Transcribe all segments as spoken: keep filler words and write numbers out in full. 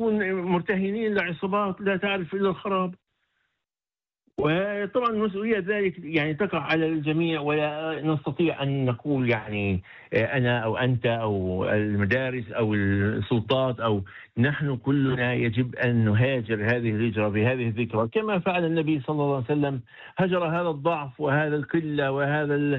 نكون مرتهنين لعصابات لا تعرف إلا الخراب. وطبعا مسؤولية ذلك يعني تقع على الجميع، ولا نستطيع أن نقول يعني أنا أو أنت أو المدارس أو السلطات أو نحن كلنا يجب أن نهاجر هذه الهجرة بهذه الذكرى كما فعل النبي صلى الله عليه وسلم. هجر هذا الضعف وهذا القلة وهذا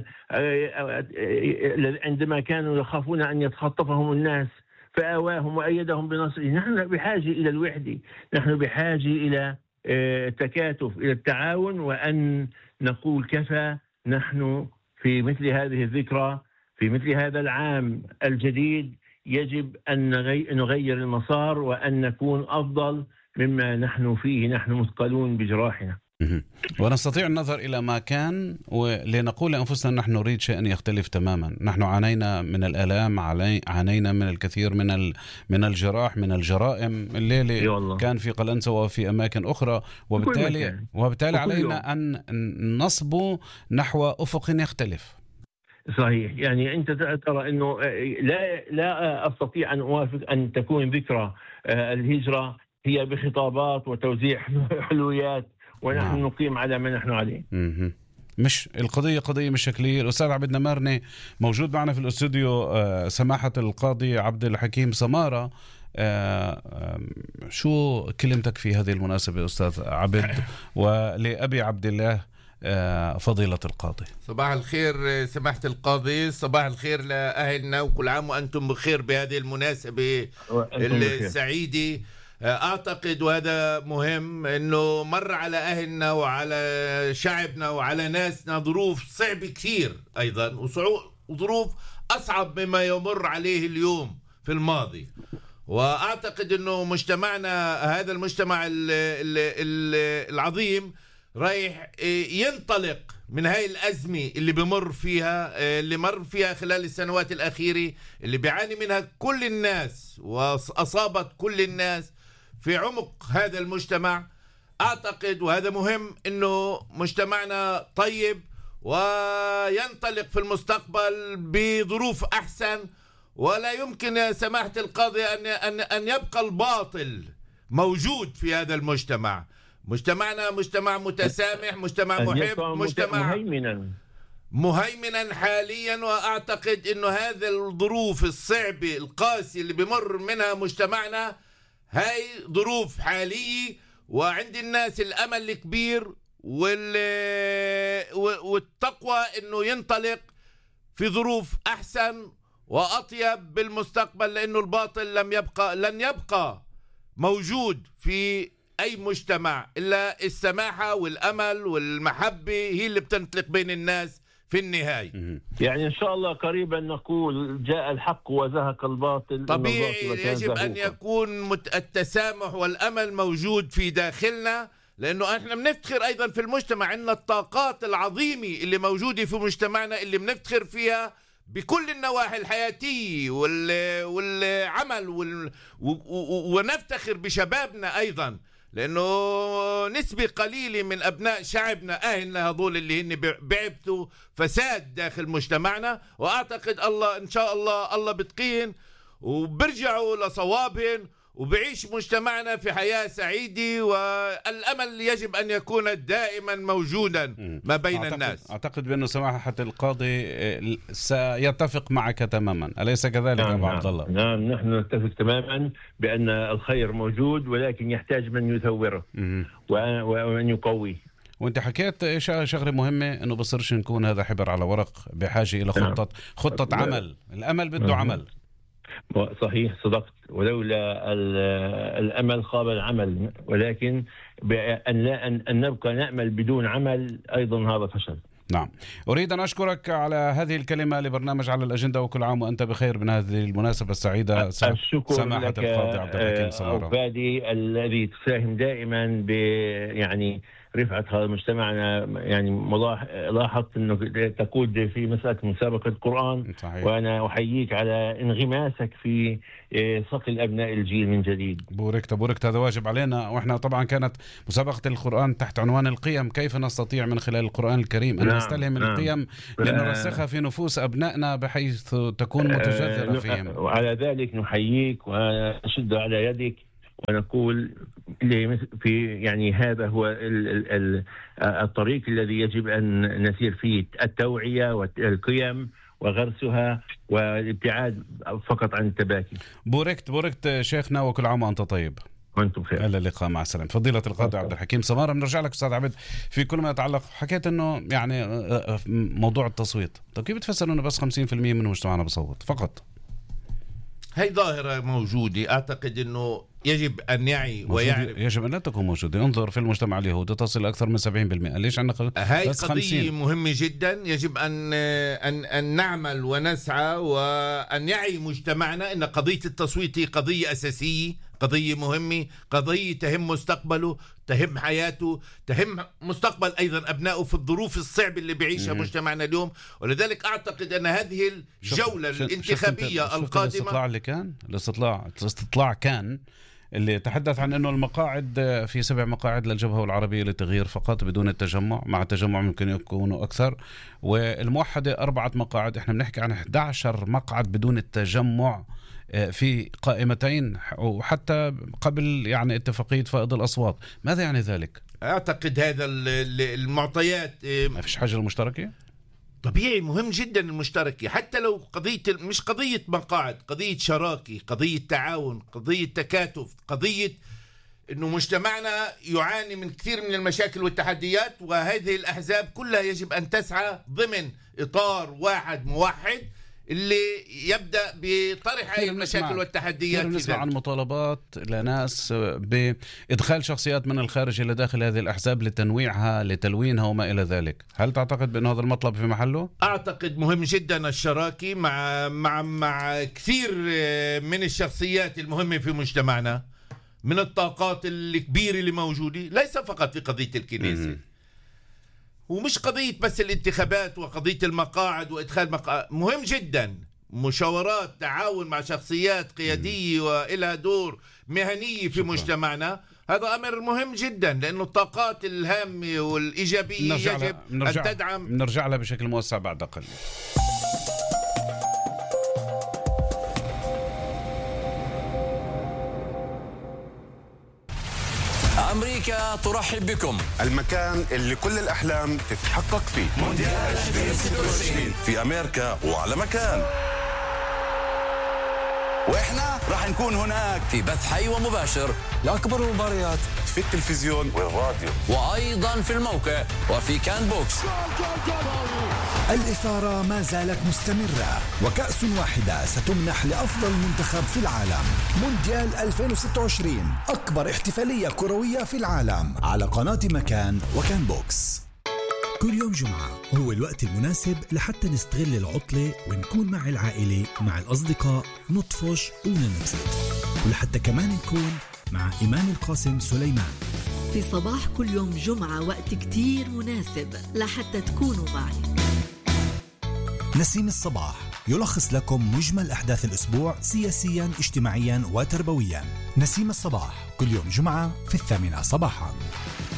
عندما كانوا يخافون أن يتخطفهم الناس فآواهم وأيدهم بنصره. نحن بحاجة إلى الوحدة، نحن بحاجة إلى التكاتف، إلى التعاون، وأن نقول كفى. نحن في مثل هذه الذكرى في مثل هذا العام الجديد يجب أن نغير المسار وأن نكون أفضل مما نحن فيه. نحن مثقلون بجراحنا ونستطيع النظر إلى ما كان ولنقول لأنفسنا نحن نريد شيئا يختلف تماما. نحن عانينا من الآلام، عانينا من الكثير من من الجراح، من الجرائم. الليلة كان في قلنسة وفي أماكن أخرى، وبالتالي وبالتالي علينا أن نصبو نحو أفق يختلف. صحيح. يعني أنت ترى أنه لا لا أستطيع أن أوافق أن تكون ذكرى الهجرة هي بخطابات وتوزيع حلويات ونحن نعم. نقيم على ما نحن عليه. م-م. مش القضية قضية مش شكلية. الأستاذ عبد النمارني موجود معنا في الاستوديو. سماحة القاضي عبد الحكيم سمارة، شو كلمتك في هذه المناسبة أستاذ عبد؟ ولأبي عبد الله فضيلة القاضي. صباح الخير سماحة القاضي، صباح الخير لأهلنا، وكل عام وأنتم بخير بهذه المناسبة السعيدة. أعتقد وهذا مهم أنه مر على أهلنا وعلى شعبنا وعلى ناسنا ظروف صعبة كثير أيضا، وظروف أصعب مما يمر عليه اليوم في الماضي. وأعتقد أنه مجتمعنا هذا المجتمع العظيم رايح ينطلق من هاي الأزمة اللي بمر فيها اللي مر فيها خلال السنوات الأخيرة، اللي بيعاني منها كل الناس وأصابت كل الناس في عمق هذا المجتمع. أعتقد وهذا مهم أنه مجتمعنا طيب وينطلق في المستقبل بظروف أحسن، ولا يمكن يا سماحة القاضي أن أن أن يبقى الباطل موجود في هذا المجتمع. مجتمعنا مجتمع متسامح، مجتمع محب، مجتمع مهيمنا مهيمنا حاليا. وأعتقد أنه هذا الظروف الصعبة القاسية اللي بمر منها مجتمعنا هاي ظروف حالية، وعند الناس الأمل الكبير والتقوى أنه ينطلق في ظروف أحسن وأطيب بالمستقبل، لأنه الباطل لم يبقى لن يبقى موجود في أي مجتمع إلا السماحة والأمل والمحبة هي اللي بتنطلق بين الناس في النهاية. يعني إن شاء الله قريبا نقول جاء الحق وزهق الباطل. طبيعي يجب أن يكون التسامح والأمل موجود في داخلنا، لأنه إحنا بنفتخر أيضا في المجتمع عندنا الطاقات العظيمة اللي موجودة في مجتمعنا اللي بنفتخر فيها بكل النواحي الحياتية والعمل وال... ونفتخر بشبابنا أيضا، لأنه نسبة قليلة من أبناء شعبنا أهلنا هذول اللي هن بعبثوا فساد داخل مجتمعنا. وأعتقد الله إن شاء الله الله بتقين وبرجعوا لصوابهم وبعيش مجتمعنا في حياة سعيدة، والأمل يجب أن يكون دائما موجودا ما بين أعتقد الناس. أعتقد بأنه سماحة القاضي سيتفق معك تماما، أليس كذلك نعم أبو عبد الله؟ نعم نحن نتفق تماما بأن الخير موجود، ولكن يحتاج من يثوره وأن يقويه. وانت حكيت شغله مهمه انه بصيرش نكون هذا حبر على ورق، بحاجه الى خطه خطه عمل. الامل بده عمل. صحيح صدقت، ولولا الأمل خاب العمل، ولكن أن لا أن نبقى نأمل بدون عمل أيضا هذا فشل. نعم. أريد أن أشكرك على هذه الكلمة لبرنامج على الأجندة، وكل عام وأنت بخير من هذه المناسبة السعيدة. الشكر سماحة لك القاضي عبد الحكيم سمارة أوفادي الذي تساهم دائما ب يعني رفعة هذا مجتمعنا. يعني لاحظت أنه تقود في مسألة مسابقة القرآن. صحيح. وأنا أحييك على انغماسك في صقل أبناء الجيل من جديد. بوركت بوركت هذا واجب علينا. وإحنا طبعا كانت مسابقة القرآن تحت عنوان القيم، كيف نستطيع من خلال القرآن الكريم أن نعم. نستلهم من نعم. القيم لنرسخها في نفوس أبنائنا بحيث تكون متجذرة فيهم. وعلى ذلك نحييك ونشد على يدك ونقول في يعني هذا هو ال ال ال الطريق الذي يجب أن نسير فيه، التوعية والقيم وغرسها والابتعاد فقط عن التباكي. بوركت بوركت شيخنا، وكل عام وأنت طيب. وانتم بخير. الى اللقاء، مع السلامه. فضيله القاضي عبد الحكيم سماره. بنرجع لك استاذ عبد في كل ما يتعلق، حكيت انه يعني موضوع التصويت، طيب كيف بتفسر انه بس خمسين بالمئة من مجتمعنا بصوت فقط؟ هي ظاهرة موجودة، أعتقد أنه يجب أن يعي ويعرف. يجب أن لا تكون موجودة. انظر في المجتمع اليهودي تصل أكثر من سبعين بالمئة. ليش عندنا هاي بس قضية خمسين؟ مهمة جدا، يجب أن أن أن نعمل ونسعى وأن يعي مجتمعنا أن قضية التصويت هي قضية أساسية، قضية مهمة، قضية تهم مستقبله، تهم حياته، تهم مستقبل أيضا أبنائه في الظروف الصعبة اللي بيعيشها مم. مجتمعنا اليوم. ولذلك أعتقد أن هذه الجولة شفت الانتخابية شفت القادمة، الاستطلاع اللي كان الاستطلاع الاستطلاع كان اللي تحدث عن أنه المقاعد في سبع مقاعد للجبهة العربية للتغيير فقط بدون التجمع، مع التجمع ممكن يكونوا أكثر، والموحدة أربعة مقاعد. احنا بنحكي عن أحد عشر مقعد بدون التجمع في قائمتين، وحتى قبل يعني اتفاقية فائض الأصوات. ماذا يعني ذلك؟ أعتقد هذا المعطيات ما فيش حاجة المشتركة؟ طبيعي مهم جدا المشتركة، حتى لو قضية مش قضية مقاعد، قضية شراكة، قضية تعاون، قضية تكاتف، قضية إنه مجتمعنا يعاني من كثير من المشاكل والتحديات، وهذه الأحزاب كلها يجب أن تسعى ضمن إطار واحد موحد اللي يبدأ بطرح هذه المشاكل والتحديات. نسمع عن مطالبات لناس بإدخال شخصيات من الخارج إلى داخل هذه الأحزاب لتنويعها لتلوينها وما إلى ذلك. هل تعتقد بأن هذا المطلب في محله؟ أعتقد مهم جدا الشراكة مع مع مع كثير من الشخصيات المهمة في مجتمعنا، من الطاقات الكبيرة اللي موجودة، ليس فقط في قضية الكنيسة، ومش قضية بس الانتخابات وقضية المقاعد وإدخال مقاعد. مهم جدا مشاورات، تعاون مع شخصيات قيادية وإلها دور مهنية في مجتمعنا. هذا أمر مهم جدا، لأنه الطاقات الهامة والإيجابية يجب أن تدعم. نرجع لها بشكل موسع بعد قليل. أمريكا ترحب بكم، المكان اللي كل الأحلام تتحقق فيه. مونديال ألفين وستة وعشرين في أمريكا وعلى مكان، وإحنا راح نكون هناك في بث حي ومباشر لأكبر المباريات في التلفزيون والراديو، وأيضا في الموقع وفي كان بوكس. الإثارة ما زالت مستمرة، وكأس واحدة ستمنح لأفضل منتخب في العالم. مونديال ألفين وستة وعشرين، أكبر احتفالية كروية في العالم، على قناة مكان وكان بوكس. كل يوم جمعة هو الوقت المناسب لحتى نستغل العطلة ونكون مع العائلة مع الأصدقاء، نطفش وننبسط، ولحتى كمان نكون مع إيمان القاسم سليمان في صباح كل يوم جمعة. وقت كتير مناسب لحتى تكونوا معي. نسيم الصباح يلخص لكم مجمل أحداث الأسبوع سياسيا، اجتماعيا وتربويا. نسيم الصباح كل يوم جمعة في الثامنة صباحا.